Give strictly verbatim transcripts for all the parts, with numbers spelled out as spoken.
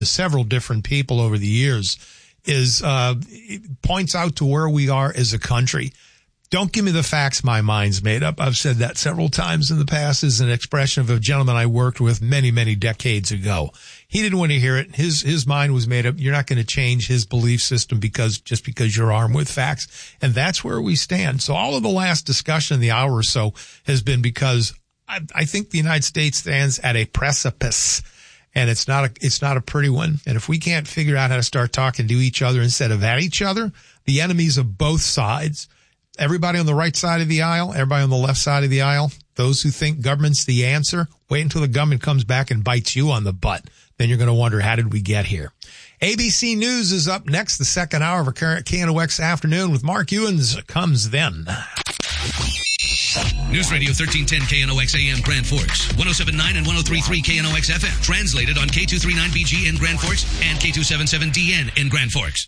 several different people over the years is uh, it points out to where we are as a country. Don't give me the facts, my mind's made up. I've said that several times in the past as an expression of a gentleman I worked with many, many decades ago. He didn't want to hear it. His his mind was made up. You're not going to change his belief system because just because you're armed with facts. And that's where we stand. So all of the last discussion in the hour or so has been because I, I think the United States stands at a precipice. And it's not a, it's not a pretty one. And if we can't figure out how to start talking to each other instead of at each other, the enemies of both sides, everybody on the right side of the aisle, everybody on the left side of the aisle, those who think government's the answer, wait until the government comes back and bites you on the butt. Then you're going to wonder, how did we get here? A B C News is up next. The second hour of our current K N O X Afternoon with Mark Ewens comes then. News Radio thirteen ten K N O X A M Grand Forks, one oh seven point nine and one oh three point three K N O X F M, translated on K two thirty-nine B G in Grand Forks and K two seventy-seven D N in Grand Forks.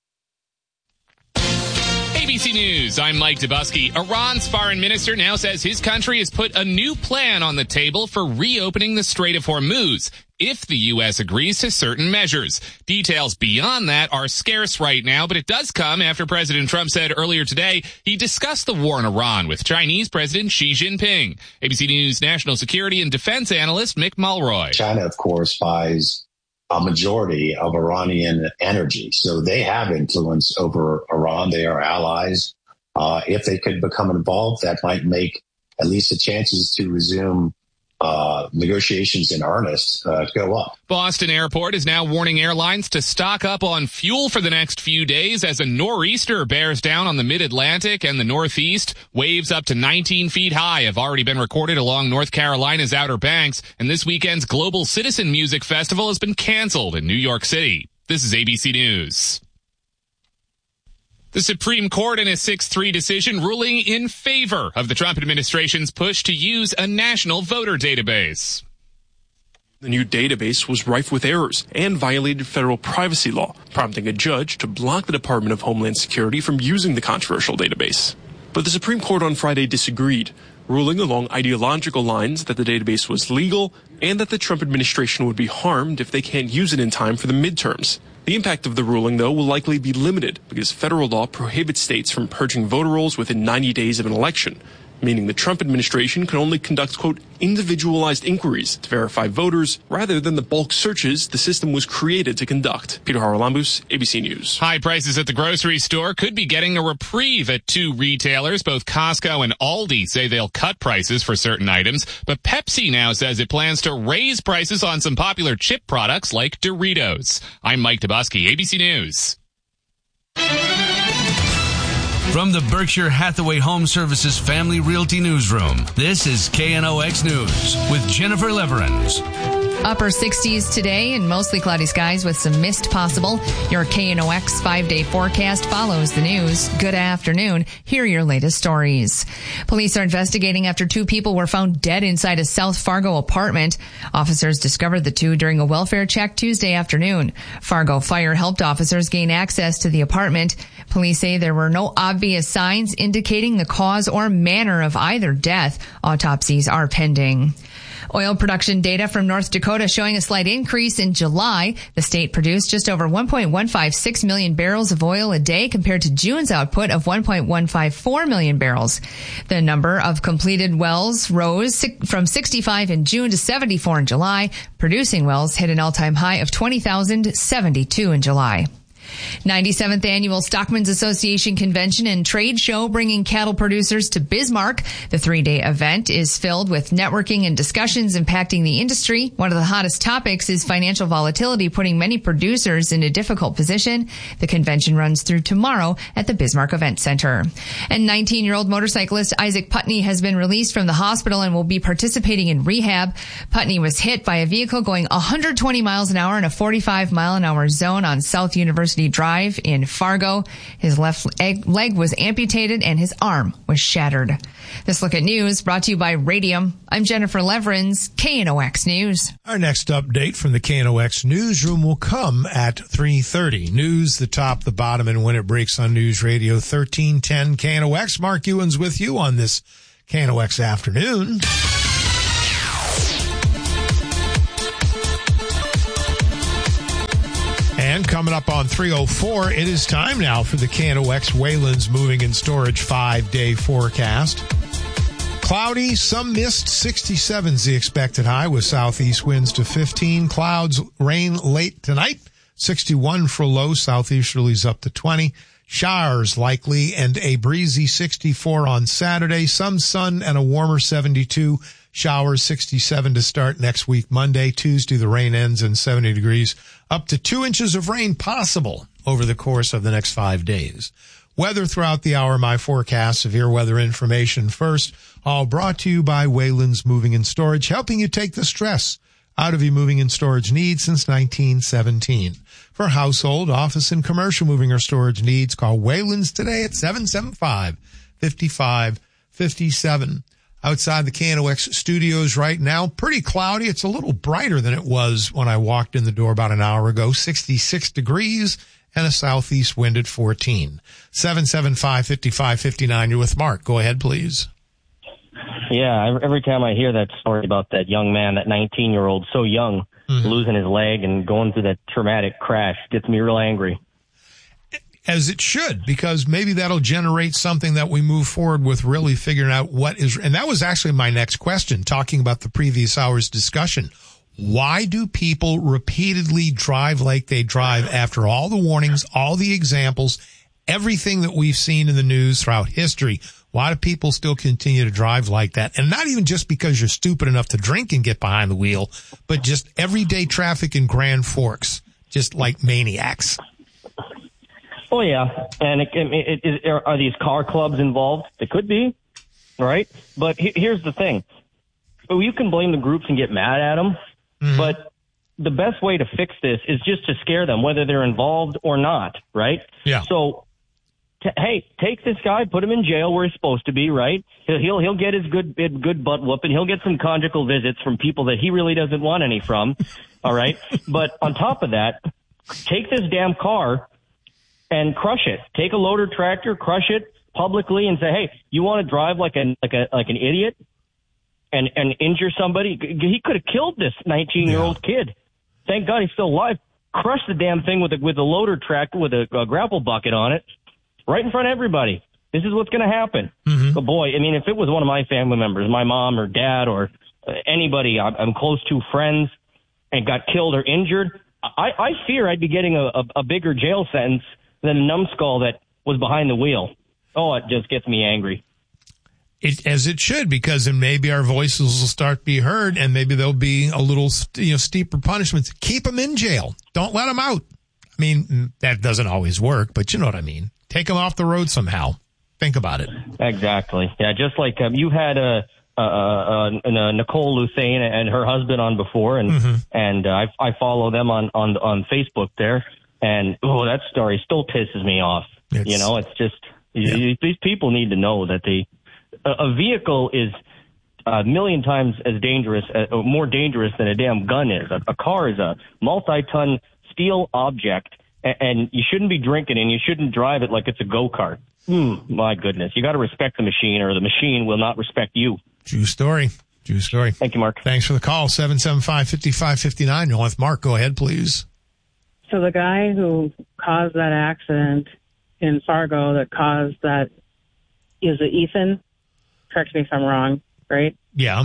A B C News, I'm Mike Dubusky. Iran's foreign minister now says his country has put a new plan on the table for reopening the Strait of Hormuz if the U S agrees to certain measures. Details beyond that are scarce right now, but it does come after President Trump said earlier today he discussed the war in Iran with Chinese President Xi Jinping. A B C News national security and defense analyst Mick Mulroy. China, of course, buys a majority of Iranian energy. So they have influence over Iran. They are allies. Uh, if they could become involved, that might make at least the chances to resume uh, negotiations in earnest uh, go up. Boston Airport is now warning airlines to stock up on fuel for the next few days as a nor'easter bears down on the mid-Atlantic and the Northeast. Waves up to nineteen feet high have already been recorded along North Carolina's Outer Banks, and this weekend's Global Citizen Music Festival has been canceled in New York City. This is A B C News. The Supreme Court in a six three decision ruling in favor of the Trump administration's push to use a national voter database. The new database was rife with errors and violated federal privacy law, prompting a judge to block the Department of Homeland Security from using the controversial database. But the Supreme Court on Friday disagreed, ruling along ideological lines that the database was legal and that the Trump administration would be harmed if they can't use it in time for the midterms. The impact of the ruling, though, will likely be limited because federal law prohibits states from purging voter rolls within ninety days of an election, meaning the Trump administration can only conduct, quote, individualized inquiries to verify voters rather than the bulk searches the system was created to conduct. Peter Haralambous, A B C News. High prices at the grocery store could be getting a reprieve at two retailers. Both Costco and Aldi say they'll cut prices for certain items, but Pepsi now says it plans to raise prices on some popular chip products like Doritos. I'm Mike Dubusky, A B C News. From the Berkshire Hathaway Home Services Family Realty Newsroom, this is K N O X News with Jennifer Leverins. Upper sixties today and mostly cloudy skies with some mist possible. Your K N O X five-day forecast follows the news. Good afternoon. Here are your latest stories. Police are investigating after two people were found dead inside a South Fargo apartment. Officers discovered the two during a welfare check Tuesday afternoon. Fargo Fire helped officers gain access to the apartment. Police say there were no obvious signs indicating the cause or manner of either death. Autopsies are pending. Oil production data from North Dakota showing a slight increase in July. The state produced just over one point one five six million barrels of oil a day compared to June's output of one point one five four million barrels. The number of completed wells rose from sixty-five in June to seventy-four in July. Producing wells hit an all-time high of twenty thousand seventy-two in July. ninety-seventh Annual Stockmen's Association Convention and Trade Show bringing cattle producers to Bismarck. The three-day event is filled with networking and discussions impacting the industry. One of the hottest topics is financial volatility, putting many producers in a difficult position. The convention runs through tomorrow at the Bismarck Event Center. And nineteen-year-old motorcyclist Isaac Putney has been released from the hospital and will be participating in rehab. Putney was hit by a vehicle going one hundred twenty miles an hour in a forty-five mile an hour zone on South University Drive in Fargo. His left leg was amputated and his arm was shattered. This Look at News brought to you by Radium. I'm Jennifer Leverins, K N O X News. Our next update from the K N O X newsroom will come at three thirty. News, the top, the bottom, and when it breaks on News Radio thirteen ten K N O X. Mark Ewens with you on this K N O X afternoon. And coming up on three oh four, it is time now for the K N O X Wayland's Moving and Storage five-day forecast. Cloudy, some mist, sixty-seven is the expected high with southeast winds to fifteen. Clouds, rain late tonight, sixty-one for low, southeasterlies up to twenty. Showers likely and a breezy sixty-four on Saturday. Some sun and a warmer seventy-two. Showers sixty-seven to start next week, Monday. Tuesday, the rain ends in seventy degrees. Up to two inches of rain possible over the course of the next five days. Weather throughout the hour, my forecast, severe weather information first. All brought to you by Wayland's Moving and Storage, helping you take the stress out of your moving and storage needs since nineteen seventeen. For household, office, and commercial moving or storage needs, call Wayland's today at seven seven five, five five five seven. Outside the K N O X studios right now, pretty cloudy. It's a little brighter than it was when I walked in the door about an hour ago. sixty-six degrees and a southeast wind at fourteen. seven seven five, five five five nine. You're with Mark. Go ahead, please. Yeah, every time I hear that story about that young man, that nineteen-year-old, so young, mm-hmm. losing his leg and going through that traumatic crash, gets me real angry. As it should, because maybe that'll generate something that we move forward with, really figuring out what is, and that was actually my next question, talking about the previous hour's discussion. Why do people repeatedly drive like they drive after all the warnings, all the examples, everything that we've seen in the news throughout history? Why do people still continue to drive like that? And not even just because you're stupid enough to drink and get behind the wheel, but just everyday traffic in Grand Forks, just like maniacs. Oh, yeah. And it, it, it, it, are these car clubs involved? They could be, right? But he, here's the thing. You can blame the groups and get mad at them, mm-hmm. but the best way to fix this is just to scare them, whether they're involved or not, right? Yeah. So, t- hey, take this guy, put him in jail where he's supposed to be, right? He'll he'll, he'll get his good good butt whooping. He'll get some conjugal visits from people that he really doesn't want any from, all right? But on top of that, take this damn car and crush it. Take a loader tractor, crush it publicly, and say, "Hey, you want to drive like a like a like an idiot and and injure somebody?" He could have killed this nineteen-year-old yeah. kid. Thank God he's still alive. Crush the damn thing with a with a loader tractor with a, a grapple bucket on it, right in front of everybody. This is what's going to happen. Mm-hmm. But boy, I mean, if it was one of my family members, my mom or dad or anybody I'm, I'm close to, friends, and got killed or injured, I, I fear I'd be getting a, a, a bigger jail sentence than a numbskull that was behind the wheel. Oh, it just gets me angry. It, as it should, because then maybe our voices will start to be heard, and maybe there'll be a little, you know, steeper punishments. Keep them in jail. Don't let them out. I mean, that doesn't always work, but you know what I mean. Take them off the road somehow. Think about it. Exactly. Yeah, just like um, you had a, a, a, a Nicole Luthane and her husband on before, and mm-hmm. and uh, I, I follow them on, on on Facebook there. And, oh, that story still pisses me off. It's, you know, it's just, yeah. you, these people need to know that the, a, a vehicle is a million times as dangerous, uh, more dangerous than a damn gun is. A, a car is a multi-ton steel object, and, and you shouldn't be drinking, and you shouldn't drive it like it's a go-kart. Mm, my goodness. You got to respect the machine, or the machine will not respect you. True story. True story. Thank you, Mark. Thanks for the call. seven seven five, five five five nine. You're with Mark. Go ahead, please. So the guy who caused that accident in Fargo that caused that, is it Ethan? Correct me if I'm wrong, right? Yeah.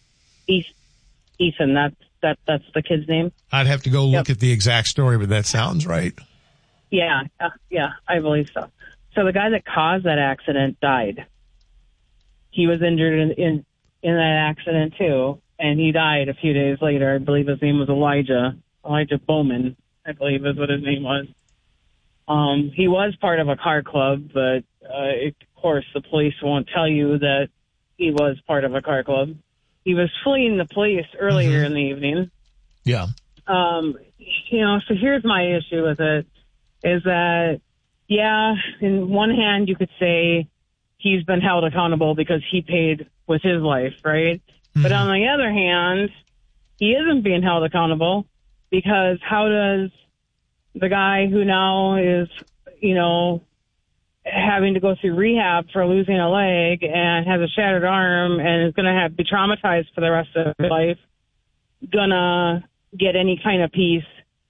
Ethan, that's, that, that's the kid's name? I'd have to go look yep. at the exact story, but that sounds right. Yeah, uh, yeah, I believe so. So the guy that caused that accident died. He was injured in, in, in that accident too, and he died a few days later. I believe his name was Elijah, Elijah Bowman. I believe is what his name was. Um, he was part of a car club, but uh, it, of course the police won't tell you that he was part of a car club. He was fleeing the police earlier mm-hmm. in the evening. Yeah. Um, you know, so here's my issue with it, is that, yeah, in one hand you could say he's been held accountable because he paid with his life, right? Mm-hmm. But on the other hand, he isn't being held accountable. Because how does the guy who now is, you know, having to go through rehab for losing a leg and has a shattered arm and is going to have be traumatized for the rest of his life, gonna get any kind of peace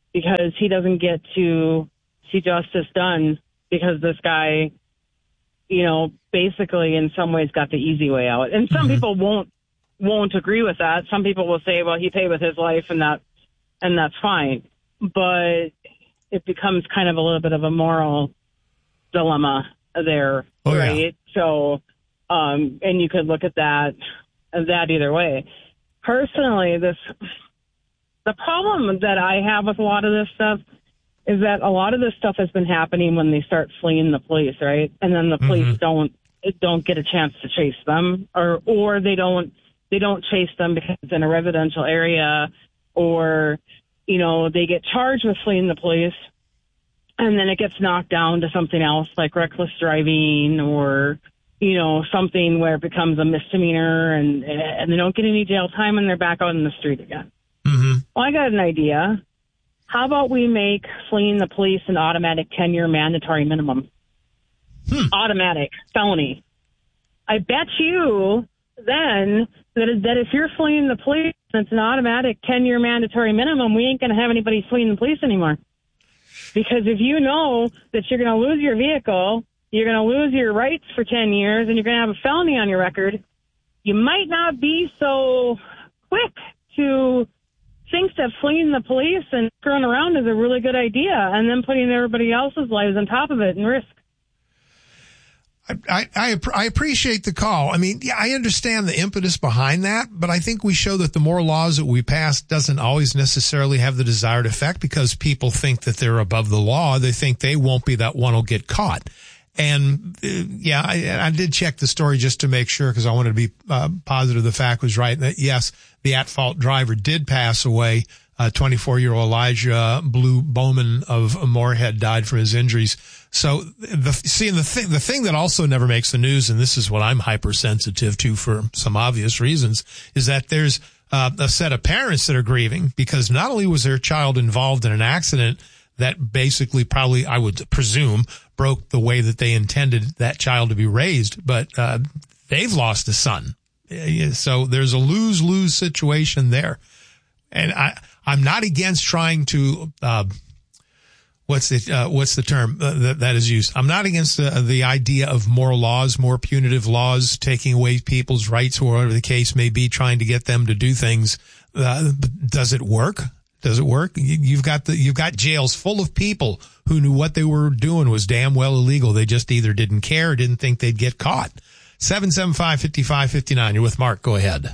because he doesn't get to see justice done because this guy, you know, basically in some ways got the easy way out. And some mm-hmm. people won't won't agree with that. Some people will say, well, he paid with his life and that and that's fine. But it becomes kind of a little bit of a moral dilemma there, oh, right? Yeah. So, um, and you could look at that that either way. Personally, this the problem that I have with a lot of this stuff is that a lot of this stuff has been happening when they start fleeing the police, right? And then the police mm-hmm. don't don't get a chance to chase them, or or they don't they don't chase them because it's in a residential area, or you know they get charged with fleeing the police, and then it gets knocked down to something else like reckless driving, or you know something where it becomes a misdemeanor, and and they don't get any jail time, and they're back out in the street again. Mm-hmm. Well, I got an idea. How about we make fleeing the police an automatic ten-year mandatory minimum? Hmm. Automatic felony. I bet you then that, that if you're fleeing the police, it's an automatic ten-year mandatory minimum, we ain't going to have anybody fleeing the police anymore. Because if you know that you're going to lose your vehicle, you're going to lose your rights for ten years, and you're going to have a felony on your record, you might not be so quick to think that fleeing the police and screwing around is a really good idea, and then putting everybody else's lives on top of it in risk. I, I, I appreciate the call. I mean, yeah, I understand the impetus behind that, but I think we show that the more laws that we pass doesn't always necessarily have the desired effect because people think that they're above the law. They think they won't be that one will get caught. And uh, yeah, I, I did check the story just to make sure because I wanted to be uh, positive the fact was right. That yes, the at-fault driver did pass away. Uh, twenty-four-year-old Elijah Blue Bowman of Moorhead died from his injuries. So the seeing the thing, the thing that also never makes the news, and this is what I'm hypersensitive to for some obvious reasons, is that there's uh, a set of parents that are grieving because not only was their child involved in an accident that basically probably, I would presume, broke the way that they intended that child to be raised, but uh, they've lost a son. So there's a lose-lose situation there. And I, I'm not against trying to, uh, what's the, uh, what's the term uh, that, that is used? I'm not against the, the idea of more laws, more punitive laws, taking away people's rights or whatever the case may be, trying to get them to do things. Uh, does it work? Does it work? You've got the, you've got jails full of people who knew what they were doing was damn well illegal. They just either didn't care or didn't think they'd get caught. seven seven five, five five five nine. You're with Mark. Go ahead.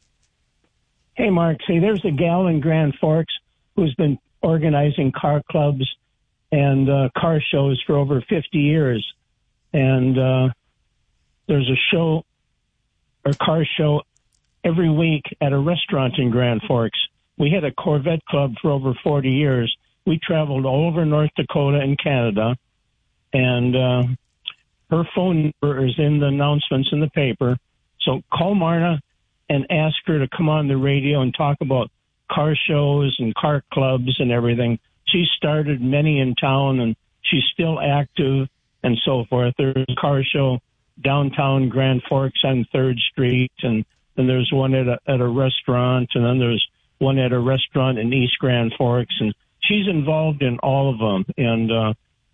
Hey, Mark. See, there's a gal in Grand Forks who's been organizing car clubs and uh, car shows for over fifty years. And uh, there's a show, or car show, every week at a restaurant in Grand Forks. We had a Corvette club for over forty years. We traveled all over North Dakota and Canada. And uh, her phone number is in the announcements in the paper. So call Marna and ask her to come on the radio and talk about car shows and car clubs and everything. She started many in town, and she's still active and so forth. There's a car show downtown Grand Forks on third Street, and then there's one at a, at a restaurant, and then there's one at a restaurant in East Grand Forks, and she's involved in all of them. And uh,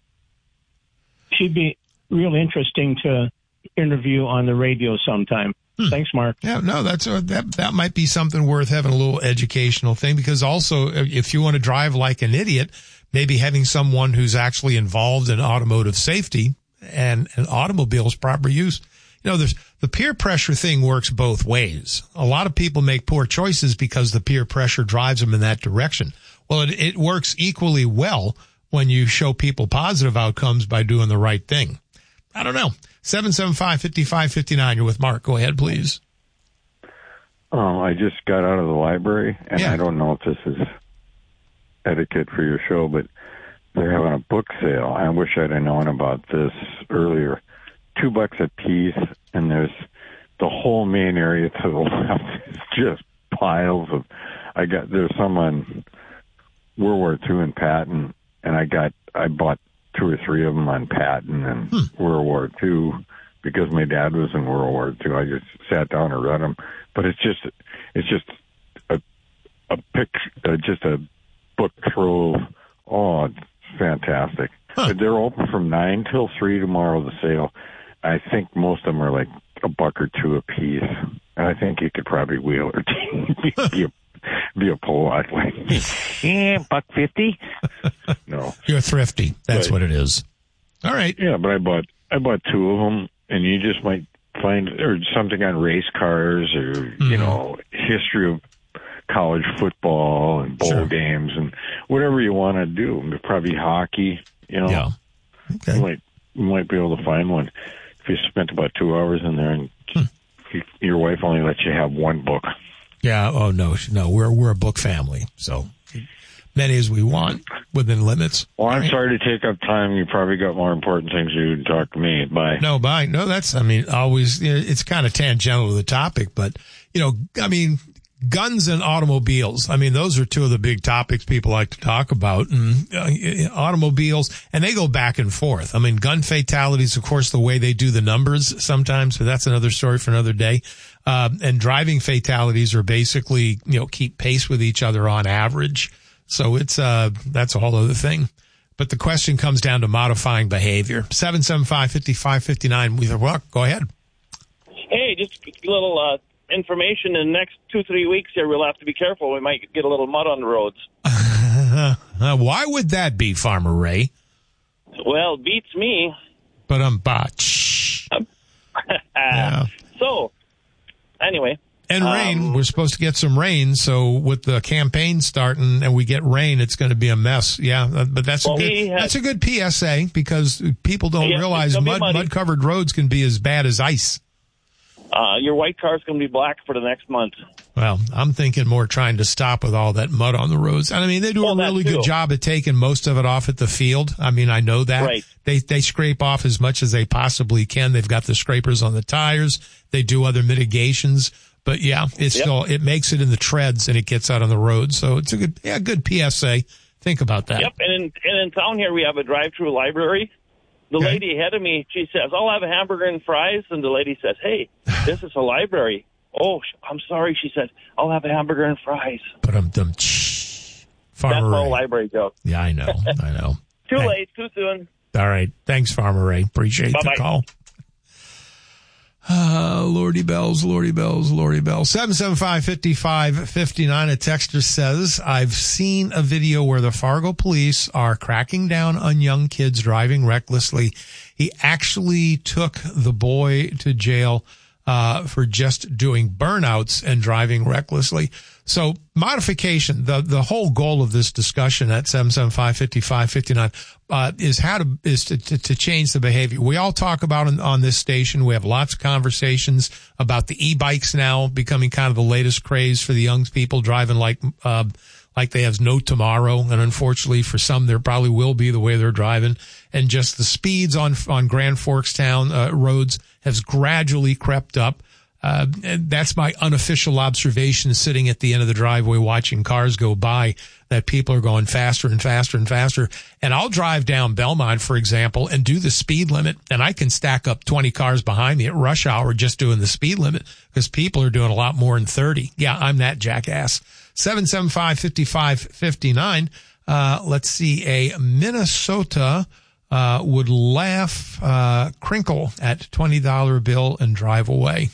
she'd be real interesting to interview on the radio sometime. Hmm. Thanks, Mark. Yeah, no, that's a, that that might be something worth having a little educational thing, because also if you want to drive like an idiot, maybe having someone who's actually involved in automotive safety and, and automobiles proper use. You know, there's the peer pressure thing works both ways. A lot of people make poor choices because the peer pressure drives them in that direction. Well, it, it works equally well when you show people positive outcomes by doing the right thing. I don't know. seven seven five, five five five nine. You're with Mark. Go ahead, please. Oh, I just got out of the library, and yeah. I don't know if this is etiquette for your show, but they're having a book sale. I wish I'd have known about this earlier. Two bucks a piece, and there's the whole main area to the left is just piles of. I got there's some on World War Two and Patton, and I got I bought two or three of them on Patton and hmm. World War Two because my dad was in World War Two. I just sat down and read them, but it's just it's just a a picture, uh, just a book trove. Oh, it's fantastic. Huh. They're open from nine till three tomorrow, the sale. I think most of them are like a buck or two a piece. And I think you could probably wheel or be a, be a pull-out. Like, yeah, buck fifty? No. You're thrifty. That's but, what it is. All right. Yeah, but I bought I bought two of them, and you just might find or something on race cars or, mm-hmm. you know, history of college football and bowl sure. games and whatever you want to do. Probably hockey, you know. Yeah. Okay. You might, you might be able to find one if you spent about two hours in there and hmm. you, your wife only lets you have one book. Yeah. Oh, no. No, we're we're a book family. So many as we want within limits. Well, I'm right. sorry to take up time. You probably got more important things to do than talk to me. Bye. No, bye. No, that's, I mean, always, it's kind of tangential to the topic, but, you know, I mean, guns and automobiles. I mean, those are two of the big topics people like to talk about. And uh, automobiles, and they go back and forth. I mean, gun fatalities, of course, the way they do the numbers sometimes, but that's another story for another day. Uh, and driving fatalities are basically, you know, keep pace with each other on average. So it's, uh, that's a whole other thing. But the question comes down to modifying behavior. seven seven five, five five five nine. We well, go ahead. Hey, just a little, uh, information. In the next two, three weeks here, we'll have to be careful. We might get a little mud on the roads. uh, why would that be, Farmer Ray? Well, beats me. But I'm um, botch. Uh, yeah. So, anyway. And rain. Um, We're supposed to get some rain. So with the campaign starting and we get rain, it's going to be a mess. Yeah. But that's well, a good, has, that's a good P S A because people don't yeah, realize mud, mud covered roads can be as bad as ice. Uh, your white car's going to be black for the next month. Well, I'm thinking more trying to stop with all that mud on the roads. And I mean, they do well, a really good job at taking most of it off at the field. I mean, I know that. Right. They, they scrape off as much as they possibly can. They've got the scrapers on the tires. They do other mitigations. But yeah, it's yep. still, it makes it in the treads and it gets out on the road. So it's a good, yeah, good P S A. Think about that. Yep. And in, and in town here, we have a drive-through library. The okay. lady ahead of me, she says, I'll have a hamburger and fries. And the lady says, hey, this is a library. Oh, I'm sorry. She said, I'll have a hamburger and fries. But I'm dumb. Farmer That's a library joke. Yeah, I know. I know. Too hey. late. Too soon. All right. Thanks, Farmer Ray. Appreciate Bye-bye. the call. Uh, Lordy bells, Lordy bells, Lordy bells. seven seven five, five five five nine. A texter says, I've seen a video where the Fargo police are cracking down on young kids driving recklessly. He actually took the boy to jail, uh, for just doing burnouts and driving recklessly. So modification, the, the whole goal of this discussion at seven seven five, five five five nine, uh, is how to, is to, to, to change the behavior. We all talk about on, on this station. We have lots of conversations about the e-bikes now becoming kind of the latest craze for the young people driving like, uh, like they have no tomorrow. And unfortunately for some, there probably will be the way they're driving. And just the speeds on, on Grand Forks town, uh, roads has gradually crept up. Uh, and that's my unofficial observation sitting at the end of the driveway watching cars go by, that people are going faster and faster and faster. And I'll drive down Belmont, for example, and do the speed limit, and I can stack up twenty cars behind me at rush hour just doing the speed limit because people are doing a lot more than thirty. Yeah, I'm that jackass. seven seven five, five five five nine. Uh, let's see, a Minnesota uh, would laugh, uh, crinkle at twenty dollar bill and drive away.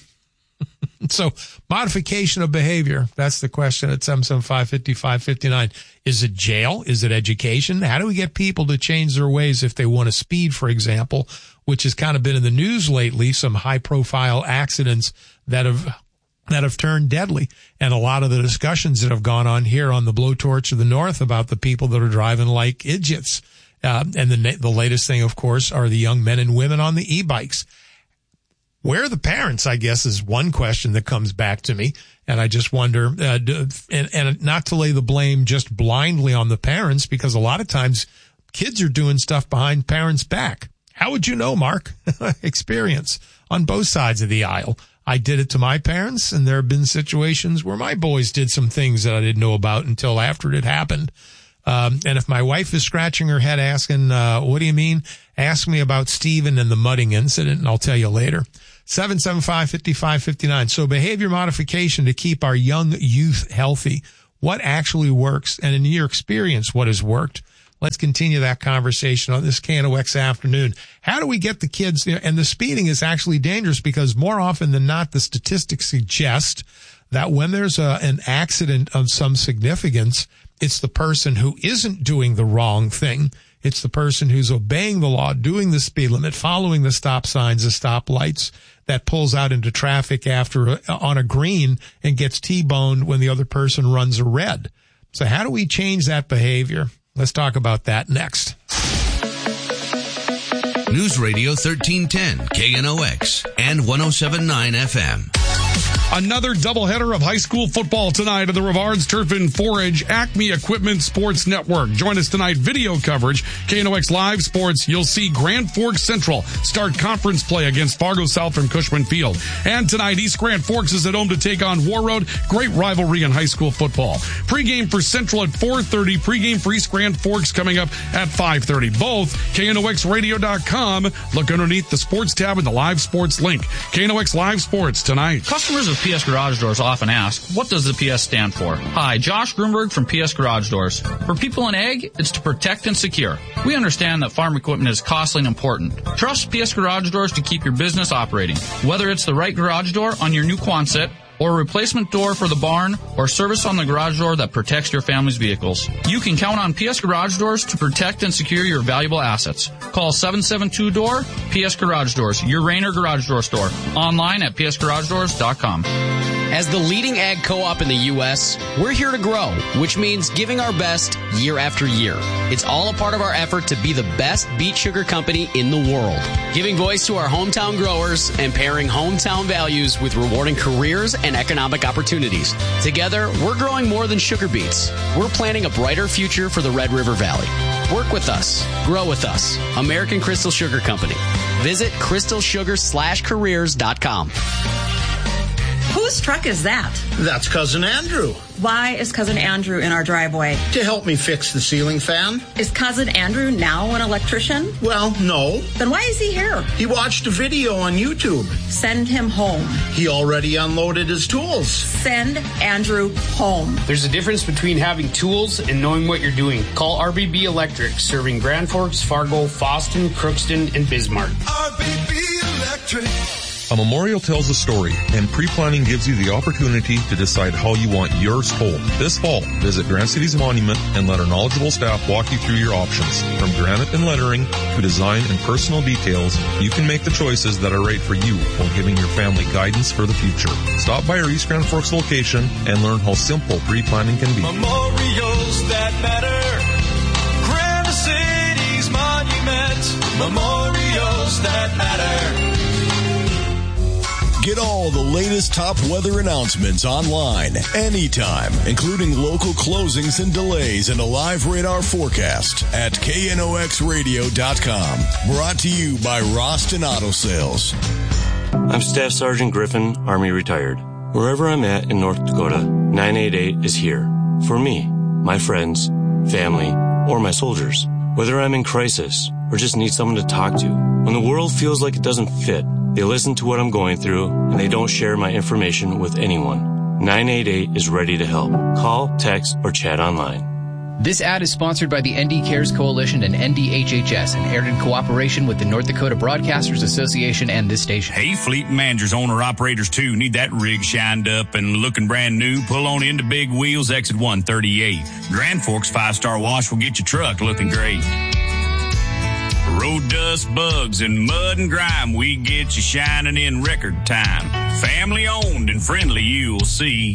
So modification of behavior, that's the question at seven seven five, five five five nine. Is it jail? Is it education? How do we get people to change their ways if they want to speed, for example, which has kind of been in the news lately, some high profile accidents that have that have turned deadly. And a lot of the discussions that have gone on here on the Blowtorch of the North about the people that are driving like idiots. Uh, and the the latest thing, of course, are the young men and women on the e-bikes. Where are the parents, I guess, is one question that comes back to me. And I just wonder, uh, and, and not to lay the blame just blindly on the parents, because a lot of times kids are doing stuff behind parents' back. How would you know, Mark? Experience on both sides of the aisle. I did it to my parents, and there have been situations where my boys did some things that I didn't know about until after it happened. Um, and if my wife is scratching her head asking, uh, what do you mean? Ask me about Stephen and the mudding incident, and I'll tell you later. seven seven five, five five five nine. So behavior modification to keep our young youth healthy. what actually works, and in your experience, what has worked. Let's continue that conversation on this K N O X afternoon. How do we get the kids, and the speeding is actually dangerous because more often than not, the statistics suggest that when there's a, an accident of some significance, it's the person who isn't doing the wrong thing. It's the person who's obeying the law, doing the speed limit, following the stop signs, the stop lights, that pulls out into traffic after a, on a green and gets T-boned when the other person runs a red. So how do we change that behavior? Let's talk about that next. News Radio thirteen ten, K N O X, and one oh seven point nine F M. Another doubleheader of high school football tonight at the Rivards Turf and Forage Acme Equipment Sports Network. Join us tonight, video coverage, K N O X Live Sports. You'll see Grand Forks Central start conference play against Fargo South from Cushman Field. And tonight, East Grand Forks is at home to take on War Road. Great rivalry in high school football. Pre-game for Central at four thirty. Pre-game for East Grand Forks coming up at five thirty. Both K N O X radio dot com. Look underneath the sports tab and the live sports link. K N O X Live Sports tonight. Customers of P S Garage Doors often ask, what does the P S stand for? Hi, Josh Grunberg from P S Garage Doors. For people in ag, it's to protect and secure. We understand that farm equipment is costly and important. Trust P S Garage Doors to keep your business operating. Whether it's the right garage door on your new Quonset, or a replacement door for the barn, or service on the garage door that protects your family's vehicles, you can count on P S Garage Doors to protect and secure your valuable assets. Call seven seven two D O O R, P S Garage Doors, your Rainer Garage Door store. Online at P S garage doors dot com. As the leading ag co-op in the U S, we're here to grow, which means giving our best year after year. It's all a part of our effort to be the best beet sugar company in the world, giving voice to our hometown growers and pairing hometown values with rewarding careers and economic opportunities. Together, we're growing more than sugar beets. We're planning a brighter future for the Red River Valley. Work with us. Grow with us. American Crystal Sugar Company. Visit crystal sugar slash careers dot com. Whose truck is that? That's Cousin Andrew. Why is Cousin Andrew in our driveway? To help me fix the ceiling fan. Is Cousin Andrew now an electrician? Well, no. Then why is he here? He watched a video on YouTube. Send him home. He already unloaded his tools. Send Andrew home. There's a difference between having tools and knowing what you're doing. Call R B B Electric, serving Grand Forks, Fargo, Fosston, Crookston, and Bismarck. R B B Electric. A memorial tells a story, and pre-planning gives you the opportunity to decide how you want yours told. This fall, visit Grand City's monument and let our knowledgeable staff walk you through your options. From granite and lettering to design and personal details, you can make the choices that are right for you while giving your family guidance for the future. Stop by our East Grand Forks location and learn how simple pre-planning can be. Memorials that matter. Grand City's monument. Memorials that matter. Get all the latest top weather announcements online, anytime, including local closings and delays and a live radar forecast at K N O X radio dot com. Brought to you by Roston Auto Sales. I'm Staff Sergeant Griffin, Army retired. Wherever I'm at in North Dakota, nine eight eight is here. For me, my friends, family, or my soldiers. Whether I'm in crisis or just need someone to talk to. When the world feels like it doesn't fit, they listen to what I'm going through, and they don't share my information with anyone. nine eight eight is ready to help. Call, text, or chat online. This ad is sponsored by the N D Cares Coalition and N D H H S and aired in cooperation with the North Dakota Broadcasters Association and this station. Hey, fleet managers, owner-operators, too. Need that rig shined up and looking brand new? Pull on into Big Wheels, exit one thirty-eight. Grand Forks five-star wash will get your truck looking great. Road dust, bugs, and mud and grime, we get you shining in record time. Family owned and friendly, you'll see.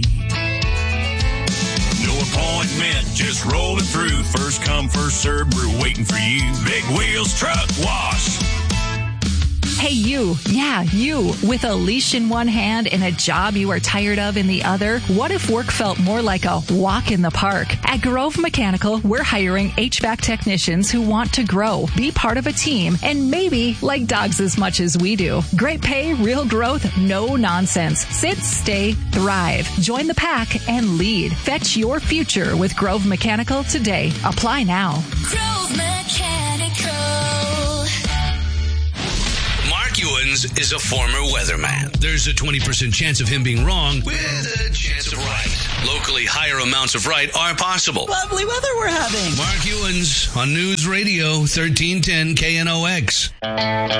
No appointment, just rolling through. First come, first served, we're waiting for you. Big Wheels Truck Wash. Hey, you. Yeah, you. With a leash in one hand and a job you are tired of in the other, what if work felt more like a walk in the park? At Grove Mechanical, we're hiring H V A C technicians who want to grow, be part of a team, and maybe like dogs as much as we do. Great pay, real growth, no nonsense. Sit, stay, thrive. Join the pack and lead. Fetch your future with Grove Mechanical today. Apply now. Grove Mechanical. Ewens is a former weatherman. There's a twenty percent chance of him being wrong with a chance of right. Locally, higher amounts of right are possible. Lovely weather we're having. Mark Ewens on News Radio thirteen ten K N O X.